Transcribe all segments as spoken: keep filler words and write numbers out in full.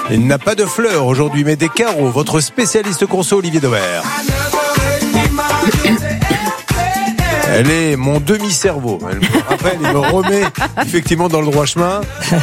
Il n'a pas de fleurs aujourd'hui, mais des carreaux. Votre spécialiste conso, Olivier Dauvert. Elle est mon demi-cerveau. Elle me rappelle, il me remet effectivement dans le droit chemin.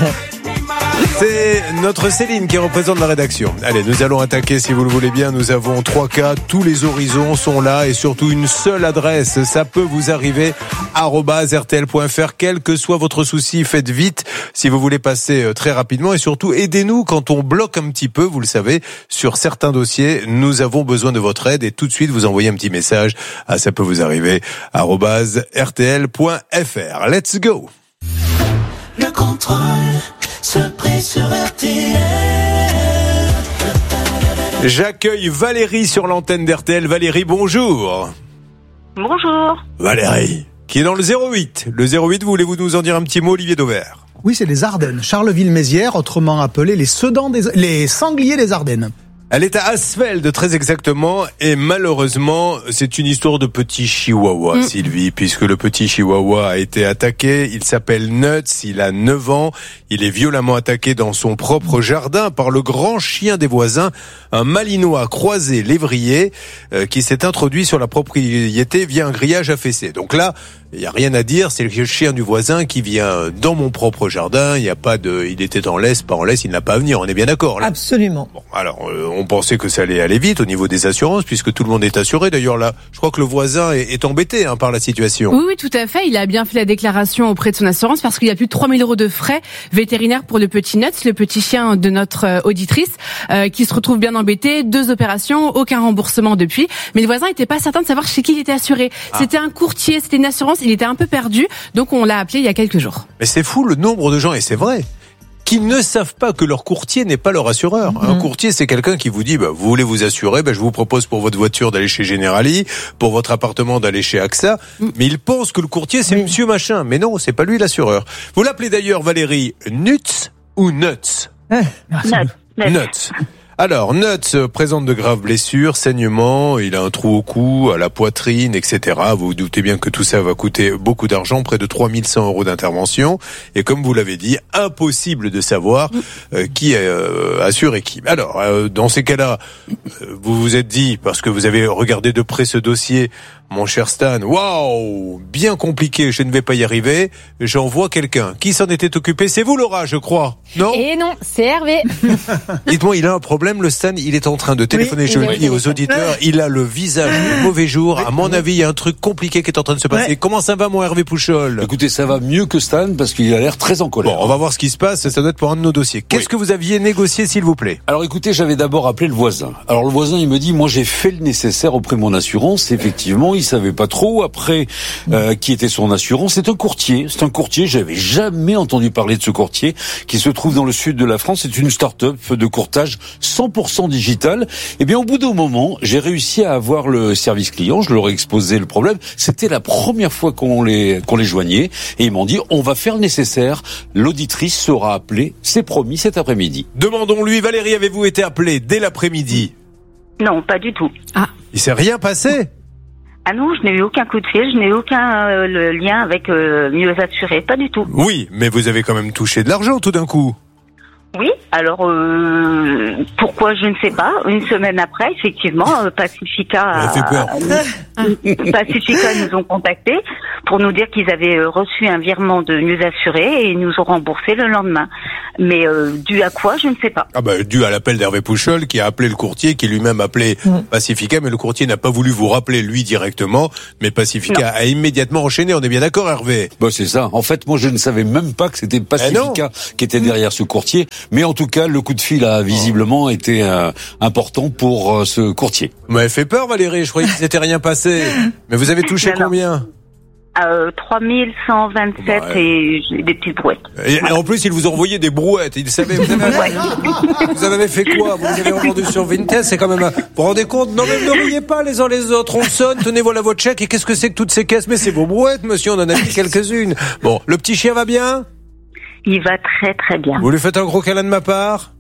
C'est notre Céline qui représente la rédaction. Allez, nous allons attaquer si vous le voulez bien. Nous avons trois cas, tous les horizons sont là et surtout une seule adresse. Ça peut vous arriver, arobase r t l point f r. Quel que soit votre souci, faites vite si vous voulez passer très rapidement et surtout aidez-nous quand on bloque un petit peu. Vous le savez, sur certains dossiers, nous avons besoin de votre aide et tout de suite vous envoyez un petit message à ça peut vous arriver, arobase r t l point f r. Let's go. Le contrôle se prie sur R T L. J'accueille Valérie sur l'antenne d'R T L. Valérie, bonjour. Bonjour. Valérie, qui est dans le zéro huit. Le zéro huit, voulez-vous nous en dire un petit mot, Olivier Dauvert? Oui, c'est les Ardennes. Charleville-Mézières, autrement appelés les Sedans des, les sangliers des Ardennes. Elle est à Asfeld, très exactement, et malheureusement, c'est une histoire de petit chihuahua, mmh. Sylvie, puisque le petit chihuahua a été attaqué. Il s'appelle Nuts, il a neuf ans, il est violemment attaqué dans son propre jardin par le grand chien des voisins, un malinois croisé lévrier, euh, qui s'est introduit sur la propriété via un grillage affaissé. Donc là, il n'y a rien à dire, c'est le chien du voisin qui vient dans mon propre jardin, il n'y a pas de, il était en laisse, pas en laisse, il n'a pas à venir, on est bien d'accord, là. Absolument. Bon, alors, euh, on pensait que ça allait aller vite au niveau des assurances, puisque tout le monde est assuré. D'ailleurs, là, je crois que le voisin est, est embêté, hein, par la situation. Oui, oui, tout à fait. Il a bien fait la déclaration auprès de son assurance parce qu'il y a plus de trois mille euros de frais vétérinaires pour le petit Nuts, le petit chien de notre euh, auditrice, euh, qui se retrouve bien embêté. Deux opérations, aucun remboursement depuis. Mais le voisin n'était pas certain de savoir chez qui il était assuré. Ah. C'était un courtier, c'était une assurance. Il était un peu perdu, donc on l'a appelé il y a quelques jours. Mais c'est fou le nombre de gens, et c'est vrai, qui ne savent pas que leur courtier n'est pas leur assureur. Mmh. Un courtier, c'est quelqu'un qui vous dit, bah, vous voulez vous assurer, bah, je vous propose pour votre voiture d'aller chez Generali, pour votre appartement d'aller chez AXA, mmh. mais il pense que le courtier, c'est oui. monsieur machin. Mais non, c'est pas lui l'assureur. Vous l'appelez d'ailleurs, Valérie, Nuts ou Nuts? Nuts. Nuts. Alors, Nuts présente de graves blessures, saignements, il a un trou au cou, à la poitrine, et cetera. Vous vous doutez bien que tout ça va coûter beaucoup d'argent, près de trois mille cent euros d'intervention. Et comme vous l'avez dit, impossible de savoir euh, qui euh, assure et qui. Alors, euh, dans ces cas-là, euh, vous vous êtes dit, parce que vous avez regardé de près ce dossier, mon cher Stan, waouh, bien compliqué, je ne vais pas y arriver. J'envoie quelqu'un. Qui s'en était occupé? C'est vous, Laura, je crois. Non? Et non, c'est Hervé. Dites-moi, il a un problème, le Stan, il est en train de téléphoner, oui, je le dis aux auditeurs, il a le visage du mauvais jour. À mon avis, il y a un truc compliqué qui est en train de se passer. Ouais. Comment ça va, mon Hervé Pouchol? Écoutez, ça va mieux que Stan parce qu'il a l'air très en colère. Bon, on va voir ce qui se passe, ça doit être pour un de nos dossiers. Qu'est-ce oui. que vous aviez négocié, s'il vous plaît? Alors écoutez, j'avais d'abord appelé le voisin. Alors le voisin, il me dit, moi j'ai fait le nécessaire auprès de mon assurance. Effectivement, il savait pas trop après euh, qui était son assurance. C'est un courtier, c'est un courtier, j'avais jamais entendu parler de ce courtier qui se trouve dans le sud de la France. C'est une start-up de courtage cent pour cent digital. Et bien au bout d'un moment, j'ai réussi à avoir le service client, je leur ai exposé le problème. C'était la première fois qu'on les qu'on les joignait et ils m'ont dit on va faire le nécessaire. L'auditrice sera appelée, c'est promis, cet après-midi. Demandons-lui, Valérie, avez-vous été appelée dès l'après-midi? Non, pas du tout. Ah, il s'est rien passé? Ah non, je n'ai eu aucun coup de fil, je n'ai eu aucun euh, le lien avec euh, Mieux Assuré, pas du tout. Oui, mais vous avez quand même touché de l'argent tout d'un coup. Oui, alors euh, pourquoi je ne sais pas. Une semaine après, effectivement, euh, Pacifica, fait peur. Euh, Pacifica nous ont contactés pour nous dire qu'ils avaient euh, reçu un virement de Mieux Assuré et ils nous ont remboursé le lendemain. Mais euh, dû à quoi, je ne sais pas. Ah bah dû à l'appel d'Hervé Pouchol qui a appelé le courtier, qui lui-même appelé mmh. Pacifica, mais le courtier n'a pas voulu vous rappeler lui directement, mais Pacifica non. a immédiatement enchaîné. On est bien d'accord, Hervé? Bah c'est ça. En fait, moi je ne savais même pas que c'était Pacifica eh qui était derrière ce courtier. Mais en tout cas, le coup de fil a visiblement été euh, important pour euh, ce courtier. Vous m'avez fait peur, Valérie. Je croyais qu'il s'était rien passé. Mais vous avez touché non, combien non. Euh, trois mille cent vingt-sept ouais. et des petites brouettes. Et, et en plus, ils vous ont envoyé des brouettes. Ils savaient. Vous avez, ouais. vous avez fait quoi? Vous les avez revendus sur Vinted? C'est quand même. Un... Vous vous rendez compte? Non, mais ne riez pas les uns les autres. On sonne. Tenez, voilà votre chèque. Et qu'est-ce que c'est que toutes ces caisses? Mais c'est vos brouettes, monsieur. On en a mis quelques-unes. Bon, le petit chien va bien? Il va très très bien. Vous lui faites un gros câlin de ma part?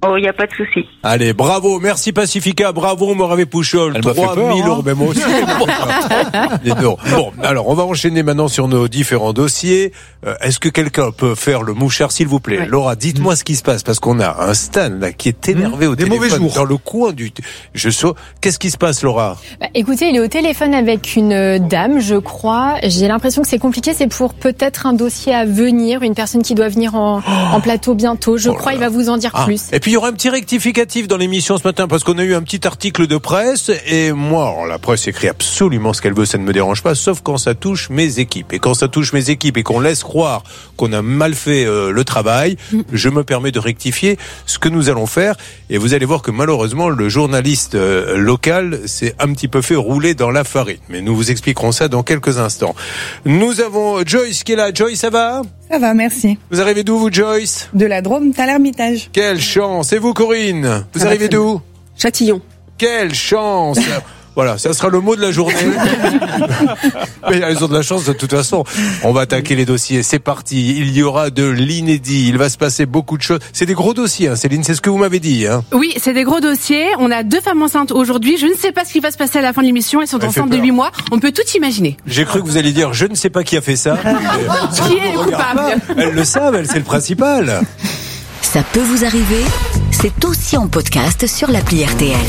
Oh, il n'y a pas de souci. Allez, bravo, merci Pacifica, bravo Morave Pouchol, trois mille euros, mais moi aussi. Bon, alors on va enchaîner maintenant sur nos différents dossiers. Euh, est-ce que quelqu'un peut faire le mouchard, s'il vous plaît? Ouais. Laura, dites-moi mmh. ce qui se passe, parce qu'on a un Stan là qui est énervé mmh. au Des téléphone, mauvais jours. Dans le coin du... Je sais... Qu'est-ce qui se passe, Laura? Bah, écoutez, il est au téléphone avec une dame, je crois. J'ai l'impression que c'est compliqué, c'est pour peut-être un dossier à venir, une personne qui doit venir en, oh. en plateau bientôt. Je oh crois, il va vous en dire ah. plus. Et puis il y aura un petit rectificatif dans l'émission ce matin parce qu'on a eu un petit article de presse et moi, alors, la presse écrit absolument ce qu'elle veut, ça ne me dérange pas, sauf quand ça touche mes équipes. Et quand ça touche mes équipes et qu'on laisse croire qu'on a mal fait euh, le travail, mmh. je me permets de rectifier ce que nous allons faire. Et vous allez voir que malheureusement, le journaliste euh, local s'est un petit peu fait rouler dans la farine. Mais nous vous expliquerons ça dans quelques instants. Nous avons Joyce qui est là. Joyce, ça va ? Ça va, merci. Vous arrivez d'où, vous, Joyce? De la Drôme, à l'Ermitage. Quelle chance. Et vous, Corinne? Vous ça arrivez d'où? Châtillon. Quelle chance. Voilà, ça sera le mot de la journée. Mais ils ont de la chance de toute façon. On va attaquer les dossiers. C'est parti. Il y aura de l'inédit. Il va se passer beaucoup de choses. C'est des gros dossiers, hein, Céline. C'est ce que vous m'avez dit. Hein. Oui, c'est des gros dossiers. On a deux femmes enceintes aujourd'hui. Je ne sais pas ce qui va se passer à la fin de l'émission. Elles sont Elle enceintes de huit mois. On peut tout imaginer. J'ai cru que vous alliez dire je ne sais pas qui a fait ça. Qui est coupable? Elles le savent. Elles, c'est le principal. Ça peut vous arriver. C'est aussi en podcast sur l'appli R T L.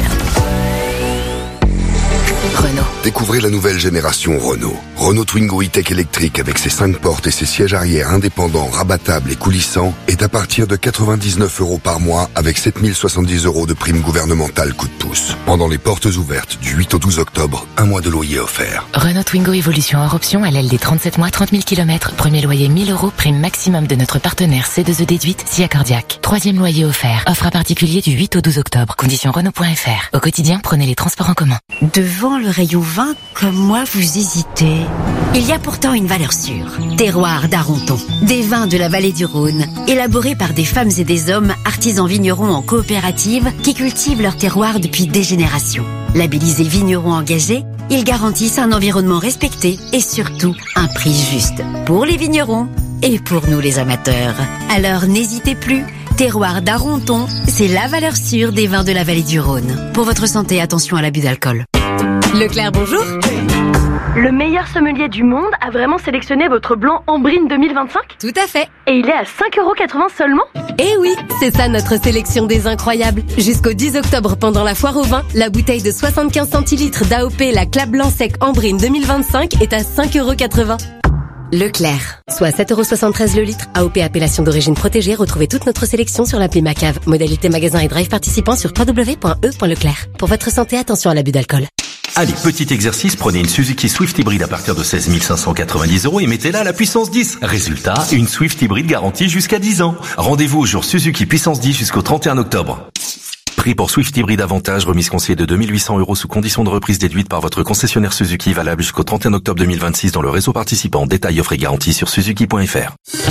Renault. Découvrez la nouvelle génération Renault. Renault Twingo e-Tech électrique avec ses cinq portes et ses sièges arrière indépendants, rabattables et coulissants est à partir de quatre-vingt-dix-neuf euros par mois avec sept mille soixante-dix euros de prime gouvernementale coup de pouce. Pendant les portes ouvertes du huit au douze octobre, un mois de loyer offert. Renault Twingo Evolution hors option, L L D trente-sept mois, trente mille kilomètres. Premier loyer mille euros, prime maximum de notre partenaire C deux E déduite, S I A Cardiaque. Troisième loyer offert. Offre à particulier du huit au douze octobre. Conditions Renault point F R. Au quotidien, prenez les transports en commun. Devant le rayon vin, comme moi, vous hésitez. Il y a pourtant une valeur sûre. Terroir d'Aronton. Des vins de la vallée du Rhône. Élaborés par des femmes et des hommes, artisans vignerons en coopérative, qui cultivent leur terroir depuis des générations. Labellisés vignerons engagés, ils garantissent un environnement respecté et surtout un prix juste. Pour les vignerons et pour nous les amateurs. Alors n'hésitez plus. Terroir d'Aronton, c'est la valeur sûre des vins de la vallée du Rhône. Pour votre santé, attention à l'abus d'alcool. Leclerc, bonjour. Le meilleur sommelier du monde a vraiment sélectionné votre blanc Ambrine deux mille vingt-cinq? Tout à fait. Et il est à cinq euros quatre-vingts seulement? Eh oui, c'est ça notre sélection des incroyables. Jusqu'au dix octobre, pendant la foire au vin, la bouteille de soixante-quinze centilitres d'A O P, la Clap Blanc Sec Ambrine deux mille vingt-cinq est à cinq euros quatre-vingts. Leclerc, soit sept euros soixante-treize le litre. A O P appellation d'origine protégée. Retrouvez toute notre sélection sur l'appli Macave. Modalité magasin et drive participant sur w w w point e point leclerc. Pour votre santé, attention à l'abus d'alcool. Allez, petit exercice, prenez une Suzuki Swift hybride à partir de seize mille cinq cent quatre-vingt-dix euros et mettez-la à la puissance dix. Résultat, une Swift hybride garantie jusqu'à dix ans. Rendez-vous au jour Suzuki puissance dix jusqu'au trente et un octobre. Prix pour Swift Hybrid Avantage, remise conseillée de deux mille huit cents euros sous condition de reprise déduite par votre concessionnaire Suzuki, valable jusqu'au trente et un octobre deux mille vingt-six dans le réseau participant. Détails, offres et garanties sur suzuki point f r.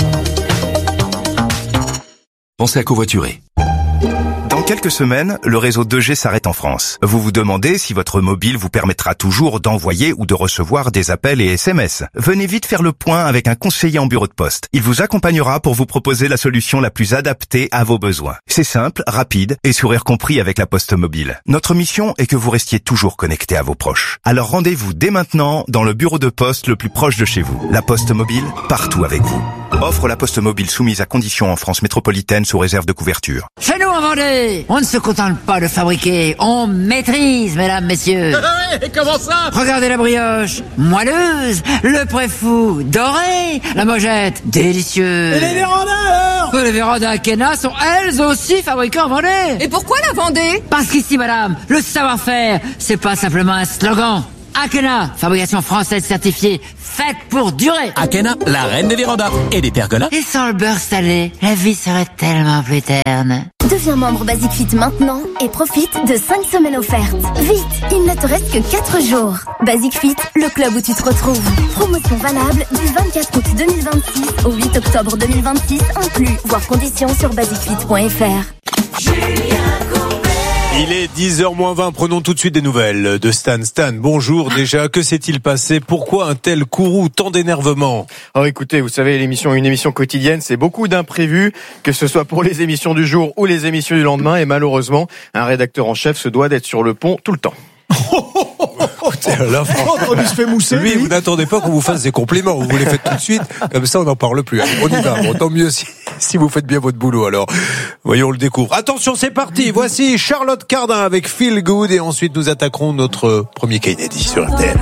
Pensez à covoiturer. Dans quelques semaines, le réseau deux G s'arrête en France. Vous vous demandez si votre mobile vous permettra toujours d'envoyer ou de recevoir des appels et S M S. Venez vite faire le point avec un conseiller en bureau de poste. Il vous accompagnera pour vous proposer la solution la plus adaptée à vos besoins. C'est simple, rapide et sourire compris avec la Poste Mobile. Notre mission est que vous restiez toujours connecté à vos proches. Alors rendez-vous dès maintenant dans le bureau de poste le plus proche de chez vous. La Poste Mobile, partout avec vous. Offre la Poste Mobile soumise à conditions en France métropolitaine sous réserve de couverture. Chez nous en Vendée, on ne se contente pas de fabriquer, on maîtrise, mesdames, messieurs. Et comment ça? Regardez la brioche, moelleuse, le préfou, doré, la mojette, délicieux. Et les vérandas alors? Les vérandas Akena sont elles aussi fabriquées en Vendée. Et pourquoi la Vendée? Parce qu'ici, madame, le savoir-faire, c'est pas simplement un slogan. Akena, fabrication française certifiée, faite pour durer. Akena, la reine des vérandas et des pergolas. Et sans le beurre salé, la vie serait tellement plus terne. Deviens membre Basic Fit maintenant et profite de cinq semaines offertes. Vite, il ne te reste que quatre jours. Basic Fit, le club où tu te retrouves. Promotion valable du vingt-quatre août deux mille vingt-six au huit octobre deux mille vingt-six inclus. Voir conditions sur basic fit point f r. Julien Courbet. Il est dix heures moins vingt, prenons tout de suite des nouvelles de Stan. Stan, bonjour déjà, que s'est-il passé? Pourquoi un tel courroux, tant d'énervement? Alors écoutez, vous savez, l'émission, une émission quotidienne, c'est beaucoup d'imprévus, que ce soit pour les émissions du jour ou les émissions du lendemain, et malheureusement, un rédacteur en chef se doit d'être sur le pont tout le temps. Là, on se fait mousser. Lui, vous n'attendez pas qu'on vous fasse des compliments. Vous les faites tout de suite. Comme ça, on n'en parle plus. Allez, on y va. Bon, tant mieux si, si vous faites bien votre boulot. Alors, voyons, on le découvre. Attention, c'est parti. Voici Charlotte Cardin avec Feel Good. Et ensuite, nous attaquerons notre premier Kennedy sur R T L.